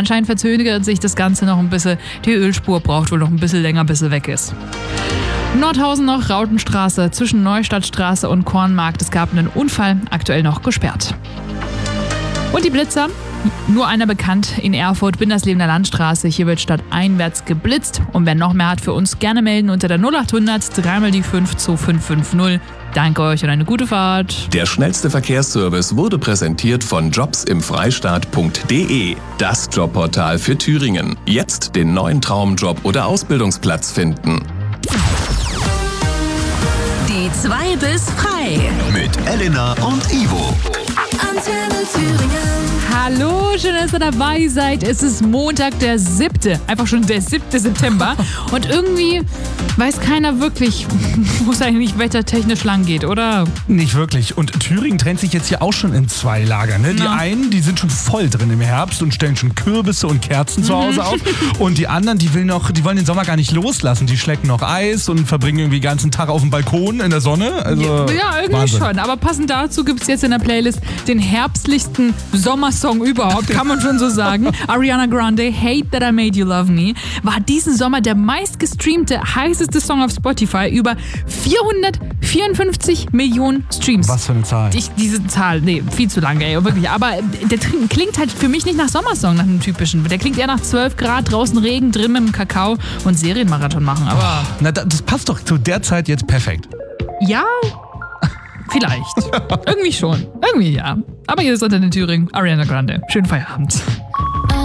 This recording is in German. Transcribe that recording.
Anscheinend verzögert sich das Ganze noch ein bisschen. Die Ölspur braucht wohl noch ein bisschen länger, bis sie weg ist. Nordhausen noch, Rautenstraße zwischen Neustadtstraße und Kornmarkt. Es gab einen Unfall, aktuell noch gesperrt. Und die Blitzer? Nur einer bekannt in Erfurt, Binderslebener Landstraße. Hier wird stadteinwärts geblitzt. Und wer noch mehr hat für uns, gerne melden unter der 0800 3 die 5 2550. Danke euch und eine gute Fahrt. Der schnellste Verkehrsservice wurde präsentiert von jobsimfreistaat.de. Das Jobportal für Thüringen. Jetzt den neuen Traumjob oder Ausbildungsplatz finden. Die 2 bis frei. Mit Elena und Ivo. Antenne Thüringen. Hallo, schön, dass ihr dabei seid. Es ist Montag, der 7. Einfach schon der 7. September. Und irgendwie weiß keiner wirklich, wo es eigentlich wettertechnisch lang geht, oder? Nicht wirklich. Und Thüringen trennt sich jetzt hier auch schon in 2 Lager. Ne? Die einen, die sind schon voll drin im Herbst und stellen schon Kürbisse und Kerzen zu Hause auf. Und die anderen, die wollen den Sommer gar nicht loslassen. Die schlecken noch Eis und verbringen irgendwie den ganzen Tag auf dem Balkon in der Sonne. Also, ja, irgendwie Wahnsinn. schon. Aber passend dazu gibt es jetzt in der Playlist den herbstlichsten Sommersong überhaupt, kann man schon so sagen. Ariana Grande, Hate That I Made You Love Me, war diesen Sommer der meistgestreamte, heißeste Song auf Spotify. Über 454 Millionen Streams. Was für eine Zahl. Diese Zahl, viel zu lange, ey, wirklich. Aber der klingt halt für mich nicht nach Sommersong, nach einem typischen. Der klingt eher nach 12 Grad, draußen Regen, drin mit dem Kakao und Serienmarathon machen. Aber Na, das passt doch zu der Zeit jetzt perfekt. ja, vielleicht. Irgendwie schon. Irgendwie ja. Aber hier ist unter den Thüringen Ariana Grande. Schönen Feierabend.